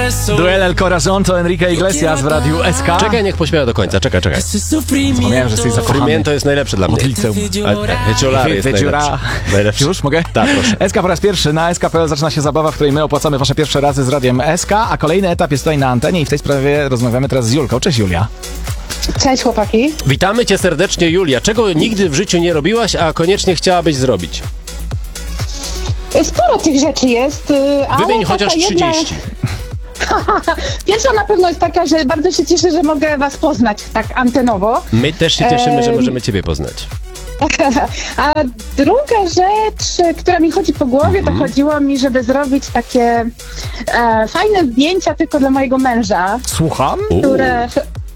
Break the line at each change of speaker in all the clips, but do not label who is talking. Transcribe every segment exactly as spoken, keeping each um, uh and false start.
Duel El Corazon to Enrique Iglesias w Radiu S K.
Czekaj, niech pośpiewa do końca, czekaj, czekaj.
Zapomniałem, że jesteś zakochany.
Frimiento jest najlepsze dla mnie.
Modlicę.
Heciolar jest najlepszy. najlepszy.
Już mogę?
Tak, proszę.
S K po raz pierwszy. Na S K kropka p l zaczyna się zabawa, w której my opłacamy wasze pierwsze razy z Radiem S K, a kolejny etap jest tutaj na antenie i w tej sprawie rozmawiamy teraz z Julką. Cześć, Julia.
Cześć, chłopaki.
Witamy cię serdecznie, Julia. Czego nigdy w życiu nie robiłaś, a koniecznie chciałabyś zrobić?
Sporo tych rzeczy jest, ale
Wymień chociaż
jedna...
trzydzieści.
Pierwsza na pewno jest taka, że bardzo się cieszę, że mogę was poznać tak antenowo.
My też się cieszymy, że
Ehm.
możemy ciebie poznać.
A druga rzecz, która mi chodzi po głowie, to chodziło mi, żeby zrobić takie e, fajne zdjęcia tylko dla mojego męża,
Słucham?
które...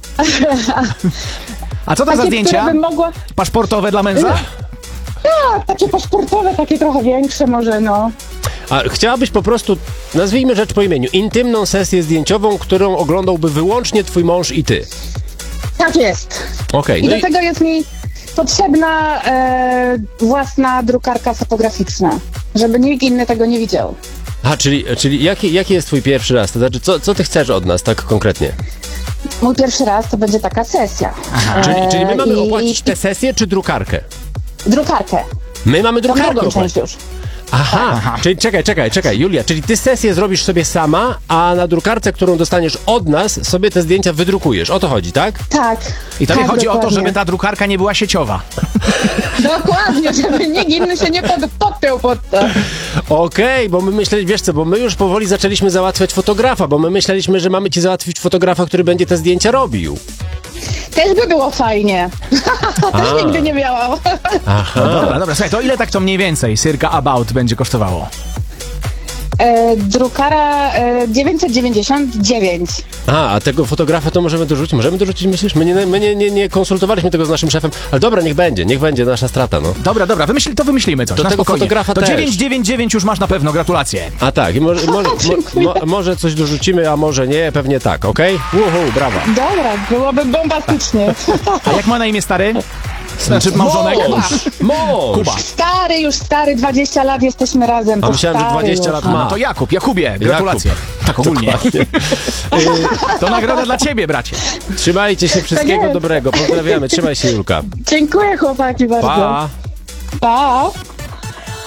A co to
takie,
za zdjęcia?
które bym mogła...
Paszportowe dla męża?
Tak, takie paszportowe, takie trochę większe może, no.
A chciałabyś po prostu, nazwijmy rzecz po imieniu, intymną sesję zdjęciową, którą oglądałby wyłącznie twój mąż i ty.
Tak jest.
Okej,
I
no
do
i
tego jest mi potrzebna e, własna drukarka fotograficzna, żeby nikt inny tego nie widział.
A, czyli, czyli jaki, jaki jest twój pierwszy raz? To znaczy, co, co ty chcesz od nas tak konkretnie?
Mój pierwszy raz to będzie taka sesja.
Aha, czyli, czyli my mamy
i-
opłacić tę sesję czy drukarkę?
Drukarkę.
My mamy
To
drukarkę
drugą
opłacić.
część już.
Aha,
Aha.
czyli czekaj, czekaj, czekaj, Julia, czyli ty sesję zrobisz sobie sama, a na drukarce, którą dostaniesz od nas, sobie te zdjęcia wydrukujesz. O to chodzi, tak?
Tak.
I tobie
tak,
chodzi o to,
dokładnie.
żeby ta drukarka nie była sieciowa.
Dokładnie, żeby nikt inny się nie pod, podpiął pod to.
Okej, bo my myśleliśmy, wiesz co, bo my już powoli zaczęliśmy załatwiać fotografa, bo my myśleliśmy, że mamy ci załatwić fotografa, który będzie te zdjęcia robił.
Też by było fajnie. Też
A.
nigdy nie miałam.
Aha.
Dobra, dobra, słuchaj, to ile tak to mniej więcej, circa about, będzie kosztowało?
E, drukara e, dziewięćset dziewięćdziesiąt dziewięć.
A, a tego fotografa to możemy dorzucić? Możemy dorzucić, myślisz? My, nie, my nie, nie, nie konsultowaliśmy tego z naszym szefem, ale dobra, niech będzie, niech będzie nasza strata, no.
Dobra, dobra, wymyśl, to wymyślimy coś.
To
na
tego
spokojnie.
fotografa
To
też.
dziewięćset dziewięćdziesiąt dziewięć już masz na pewno, gratulacje.
A tak, i może, może, mo, mo, może coś dorzucimy, a może nie, pewnie tak, okej? Uhu, brawa.
Dobra, byłoby bombastycznie.
A jak ma na imię stary? Znaczy małżonek?
Mąż! Mąż!
Kuba.
Stary, już stary, dwadzieścia lat jesteśmy razem.
A
to
myślałem, że
stary
dwadzieścia
już.
lat
A,
ma.
no to Jakub, Jakubie, gratulacje. Tak ogólnie. To nagroda dla ciebie, bracie.
Trzymajcie się, wszystkiego
jest.
dobrego, pozdrawiamy, trzymaj się, Julka.
Dziękuję, chłopaki, bardzo.
Pa!
Pa.